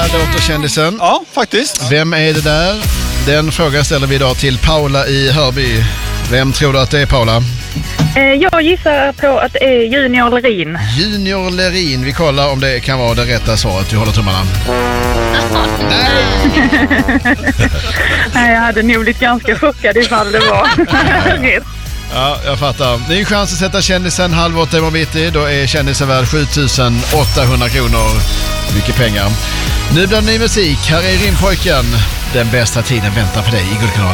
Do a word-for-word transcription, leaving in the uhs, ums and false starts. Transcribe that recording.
Där låter kändisen. Ja, faktiskt. Vem är det där? Den frågan ställer vi idag till Paula i Hörby. Vem tror du att det är, Paula? Jag gissar på att det är Junior Lerin. Junior Lerin. Vi kollar om det kan vara det rätta svaret. Vi håller tummarna. Nej! Nej, jag hade nog blivit ganska chockad ifall det var rätt. Ja, jag fattar. Ny chans att sätta kändisen halv åtta imorgon bitti. Då är kändisen värd sju tusen åttahundra kronor. Mycket pengar. Nu blir det ny musik. Här är Rimpojken. Den bästa tiden väntar på dig i Guldkanalen.